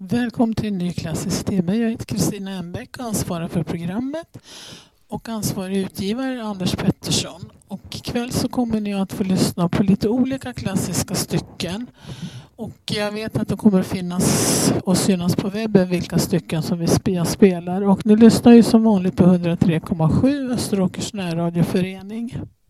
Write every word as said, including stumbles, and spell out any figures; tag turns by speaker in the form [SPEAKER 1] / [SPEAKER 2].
[SPEAKER 1] Välkommen till en ny klassisk timme. Jag heter Kristina Enbäck och ansvarar för programmet. Och ansvarig utgivare är Anders Pettersson. Och ikväll så kommer ni att få lyssna på lite olika klassiska stycken. Och jag vet att det kommer att finnas och synas på webben vilka stycken som vi spelar. Och ni lyssnar ju som vanligt på hundratre komma sju Österåkers närradioförening.